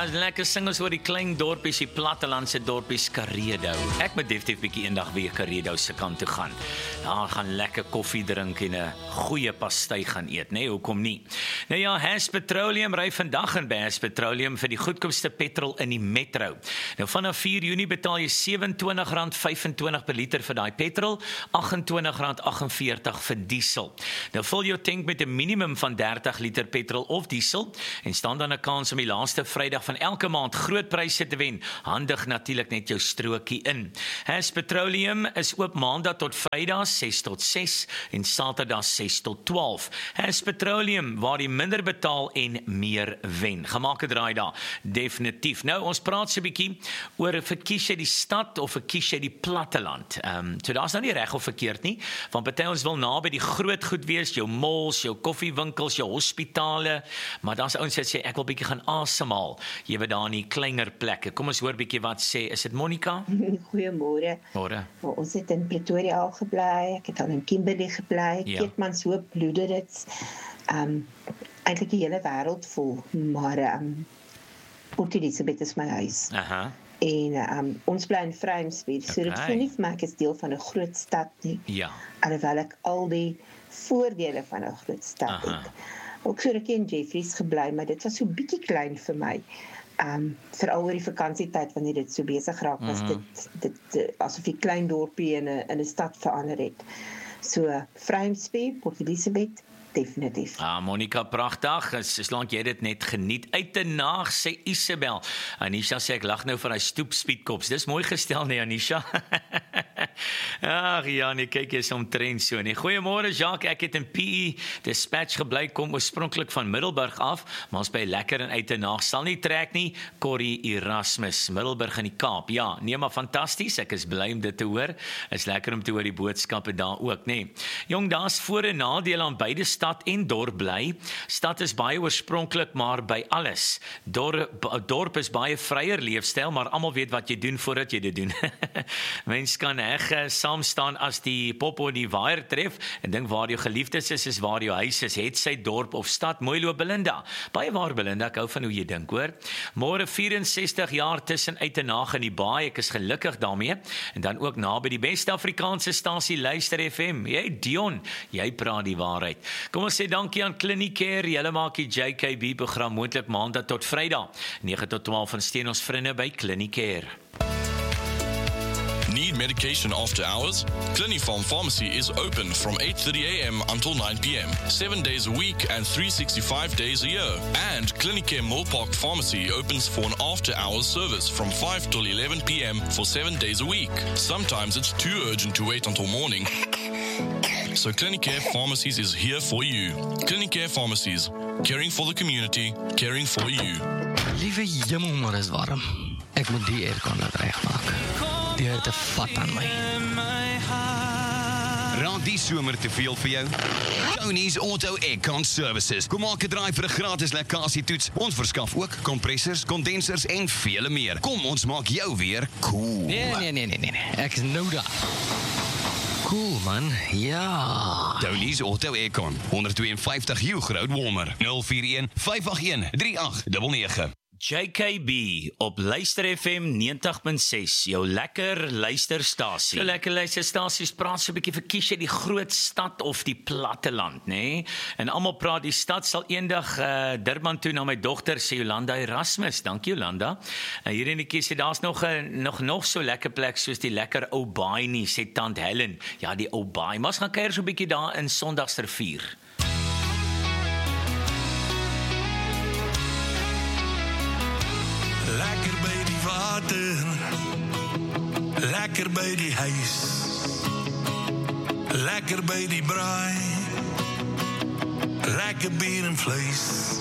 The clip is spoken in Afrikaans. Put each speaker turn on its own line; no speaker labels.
is lekker sing ons oor die klein dorpies, die plattelandse dorpies Karedo. Ek moet definitief bietjie eendag weer Karedo se kant toe gaan. Daar gaan lekker koffie drink en 'n goeie pastei gaan eet, né? Hoekom nie? Nou ja, Hess Petroleum ry vandag in by Hess Petroleum vir die goedkoopste petrol in die metro. Nou vanaf 4 Junie betaal jy R27.25 per liter vir daai petrol, R28.48 vir diesel. Nou vul jou tank met 'n minimum van 30 liter petrol of diesel en staan dan 'n kans om die laaste Vrydag van elke maand groot pryse te wen. Handig natuurlik net jou strokie in. Hess Petroleum is oop Maandag tot Vrydag 6 tot 6 en Saterdag 6 tot 12. Hess Petroleum waar jy minder betaal en meer wen. Gemaak 'n draai daar, definitief. Nou ons praat so 'n bietjie oor verkies jy die stad of verkies jy die platteland. So daar's nou nie reg of verkeerd nie, want party ons wil naby die groot goed wees, jou malls, jou koffiewinkels, jou hospitale, maar daar's ouens wat sê ek wil bietjie gaan asemhaal. Jy weet daar in die kleiner plekke. Kom ons hoor bietjie wat sê. Is dit Monica?
Goeiemôre.
Môre.
Ons het in Pretoria al gebly. Ek het al in Kimberley gebly.
Ja.
Keetmanshoop, Loederitz. Eintlik die hele wêreld vol, maar Port Elizabeth is my huis.
Aha.
En ons bly in Vryheidsburg, so dit voel nie vir my ek is deel van 'n groot stad nie.
Ja.
Alhoewel ek al die voordele van 'n groot stad het. Ook so rukkie in Jeffreys gebly, maar dit was so bietjie klein vir my. Veral oor die vakansietyd wanneer dit so besig raak was, dit asof die klein dorpie in 'n stad verander het. So Vryheidsburg, Port Elizabeth, definitief.
Monica, pragtig, solank jy dit net geniet. Uit te naag, sê Isabel. Anisha sê, ek lag nou vir hy stoepspietkops. Dis mooi gestel, nee, Anisha? Ag ja, nee, kyk jy is omtrent so nie. Goeiemôre Jacques, ek het in PE Dispatch gebly, kom oorspronklik van Middelburg af, maar ons by lekker en uit te naag sal nie trek nie. Corrie Erasmus, Middelburg in die Kaap. Ja, nee, maar fantasties, ek is bly om dit te hoor. Is lekker om te hoor die boodskappe daar ook, nee. Jong, daar's voor- en nadele aan beide stad en dorp bly. Stad is baie oorspronklik, maar by alles. Dorp is baie vryer leefstyl, maar almal weet wat jy doen voordat jy dit doen. Mens kan saam staan as die popo die waier tref en dink waar jou geliefdes is waar jou huis is, het sy dorp of stad. Mooi loop Belinda. Baie waar Belinda, ek hou van hoe jy dink hoor. Môre 64 jaar tussen uit en nag in die baai, ek is gelukkig daarmee. En dan ook naby die beste Afrikaanse stasie Luister FM. Jy Dion, jy praat die waarheid. Kom ons sê dankie aan Clinicare, julle maak die JKB program moontlik Maandag tot Vrydag, 9 tot 12 van steun ons vriende by Clinicare.
Need medication after hours? Clinifarm Pharmacy is open from 8:30 a.m. until 9 p.m. 7 days a week and 365 days a year. And Clinicare Millpark Pharmacy opens for an after-hours service from 5 till 11 p.m. for 7 days a week. Sometimes it's too urgent to wait until morning. So Clinicare Pharmacies is here for you. Clinicare Pharmacies, caring for the community, caring for you.
Liewe jemmel, maar is warm. Ek moet die aircon laat regmaak. Die hitte vat aan my.
Raak die somer te veel vir jou? Tony's Auto Aircon Services. Kom maak 'n draai vir 'n gratis lekkasietoets. Ons verskaf ook kompressors, kondensers en vele meer. Kom, ons maak jou weer cool.
Nee. Ek is nou daar. Cool man, ja.
Tony's Auto Aircon, 152 Hugh Road Walmer, 041 581 3899.
JKB op Luister FM 90.6, jou lekker luisterstasie. Jou lekker luisterstasies praat so 'n bietjie verkies jy die groot stad of die platteland, nê? En almal praat die stad sal eendag Durban toe na my dogter sê Jolanda Erasmus. Dankie Jolanda. Hier in die kies daar's nog so lekker plek soos die lekker ou baai nie, sê tant Helen. Ja, die ou baai. Maar ons gaan kuier so 'n bietjie daar in Sondagsrivier.
Lekker by die water, lekker by die huis, lekker by die braai, lekker bier en vleis.